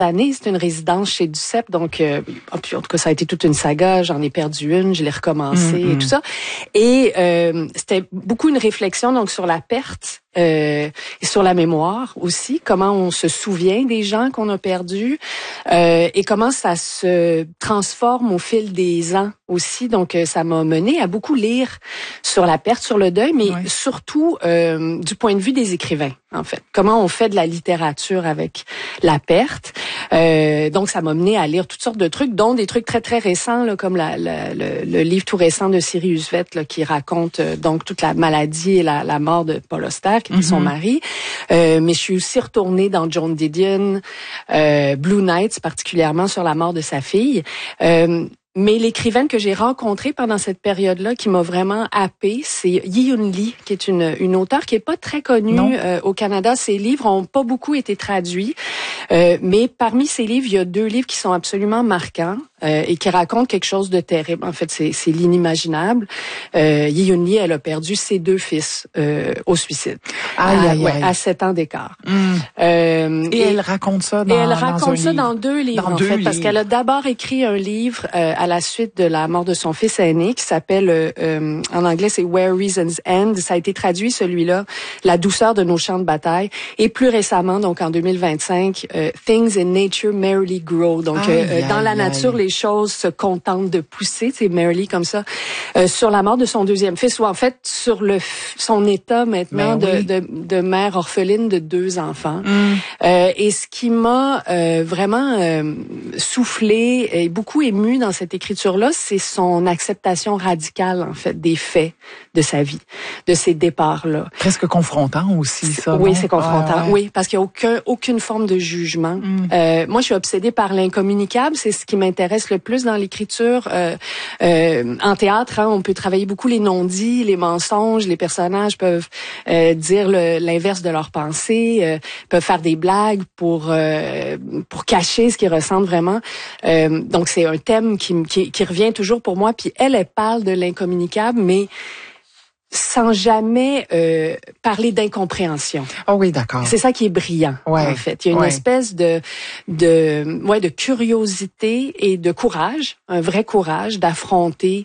années. C'est une résidence chez Duceppe, donc puis en tout cas, ça a été toute une saga. J'en ai perdu une, je l'ai recommencé et tout ça. Et c'était beaucoup une réflexion donc sur la perte et sur la mémoire aussi, comment on se souvient des gens qu'on a perdus et comment ça se transforme au fil des ans aussi. Donc, ça m'a mené à beaucoup lire sur la perte, sur le deuil, mais surtout du point de vue des écrivains, en fait. Comment on fait de la littérature avec la perte. Donc, ça m'a mené à lire toutes sortes de trucs, dont des trucs très, très récents, là, comme le livre tout récent de Sirius Vett, là, qui raconte donc toute la maladie et la mort de Paul Auster, qui était son mari. Mais je suis aussi retournée dans Joan Didion, Blue Nights, particulièrement sur la mort de sa fille. Mais l'écrivaine que j'ai rencontrée pendant cette période-là, qui m'a vraiment happée, c'est Yi-Yun Lee, qui est une auteure qui est pas très connue au Canada. Ses livres ont pas beaucoup été traduits, mais parmi ses livres, il y a 2 livres qui sont absolument marquants et qui racontent quelque chose de terrible. En fait, c'est l'inimaginable. Yi-Yun Lee, elle a perdu ses 2 fils au suicide, à 7 ans d'écart. Et elle raconte ça dans 2 livres, parce qu'elle a d'abord écrit un livre à la suite de la mort de son fils aîné, qui s'appelle, en anglais, c'est Where Reasons End. Ça a été traduit, celui-là, La douceur de nos champs de bataille. Et plus récemment, donc en 2025, Things in Nature Merrily Grow. Donc, dans la nature, les choses se contentent de pousser. C'est merrily comme ça. Sur la mort de son 2e fils, ou en fait, sur son état maintenant de mère orpheline de 2 enfants. Et ce qui m'a vraiment soufflé et beaucoup ému dans cette écriture-là, c'est son acceptation radicale, en fait, des faits de sa vie, de ces départs-là. Presque confrontant aussi, ça. Oui, c'est confrontant. Oui, parce qu'il n'y a aucune forme de jugement. Moi, je suis obsédée par l'incommunicable. C'est ce qui m'intéresse le plus dans l'écriture. En théâtre, on peut travailler beaucoup les non-dits, les mensonges. Les personnages peuvent dire l'inverse de leurs pensées, peuvent faire des blagues pour cacher ce qu'ils ressentent vraiment. Donc, c'est un thème qui revient toujours pour moi. Puis elle parle de l'incommunicable, mais sans jamais parler d'incompréhension. Oh oui, d'accord. C'est ça qui est brillant, en fait. Il y a une espèce de curiosité et de courage, un vrai courage d'affronter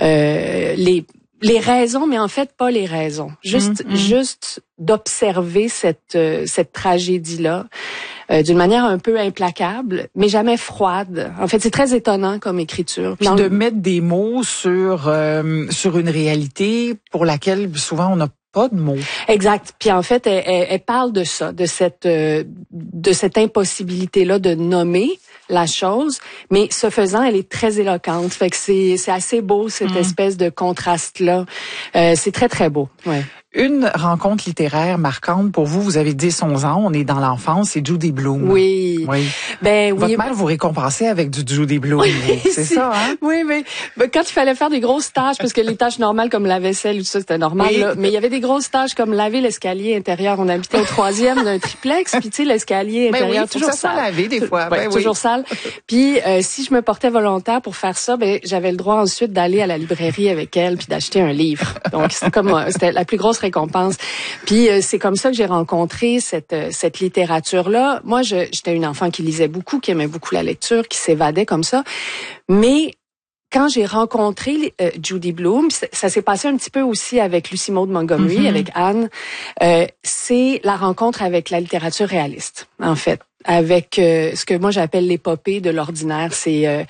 les raisons, mais en fait pas les raisons. Juste d'observer cette tragédie-là d'une manière un peu implacable, mais jamais froide. En fait, c'est très étonnant comme écriture. Puis de mettre des mots sur une réalité pour laquelle souvent on n'a pas de mots. Exact. Puis en fait, elle parle de ça, de cette impossibilité-là de nommer la chose, mais ce faisant, elle est très éloquente. Fait que c'est assez beau, cette espèce de contraste-là. C'est très, très beau. Ouais. Une rencontre littéraire marquante pour vous, vous avez 10-11 ans, on est dans l'enfance, c'est Judy Blume. Oui. Ben oui. Votre mère vous récompensait avec du Judy Blume. Oui, c'est ça, hein? Oui, mais quand il fallait faire des grosses tâches, parce que les tâches normales comme la vaisselle ou tout ça, c'était normal, là, mais il y avait des grosses tâches comme laver l'escalier intérieur. On habitait au 3e d'un triplex, puis tu sais, l'escalier intérieur, toujours sale. Ça laver des fois. Toujours sale. Puis si je me portais volontaire pour faire ça, j'avais le droit ensuite d'aller à la librairie avec elle puis d'acheter un livre. Donc c'était la plus grosse récompense. Puis c'est comme ça que j'ai rencontré cette littérature-là. Moi, j'étais une enfant qui lisait beaucoup, qui aimait beaucoup la lecture, qui s'évadait comme ça. Mais quand j'ai rencontré Judy Blume, ça s'est passé un petit peu aussi avec Lucy Maud Montgomery, avec Anne, c'est la rencontre avec la littérature réaliste, en fait. Avec ce que moi j'appelle l'épopée de l'ordinaire, c'est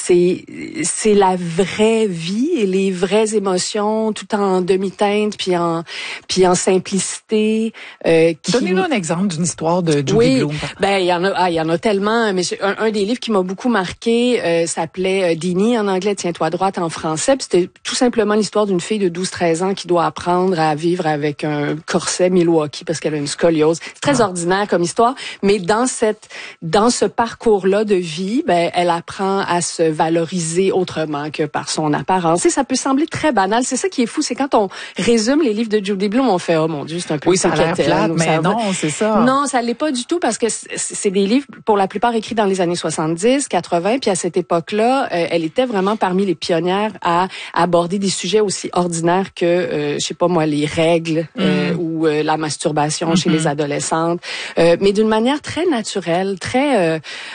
la vraie vie et les vraies émotions tout en demi-teinte puis en simplicité. Donnez-nous un exemple d'une histoire de Judy Blume. Ben il y en a tellement, mais un des livres qui m'a beaucoup marqué s'appelait Dini en anglais, Tiens-toi droite en français, puis c'était tout simplement l'histoire d'une fille de 12-13 ans qui doit apprendre à vivre avec un corset Milwaukee parce qu'elle a une scoliose. C'est très ordinaire comme histoire, mais dans ce parcours-là de vie, elle apprend à se valoriser autrement que par son apparence. Et ça peut sembler très banal. C'est ça qui est fou, c'est quand on résume les livres de Judy Blume, on fait oh mon Dieu, c'est un peu ça a l'air plate, mais non, c'est ça. Non, ça l'est pas du tout parce que c'est des livres pour la plupart écrits dans les années 70, 80, puis à cette époque-là, elle était vraiment parmi les pionnières à aborder des sujets aussi ordinaires que je sais pas moi les règles ou la masturbation chez les adolescentes, mais d'une manière très naturelle, très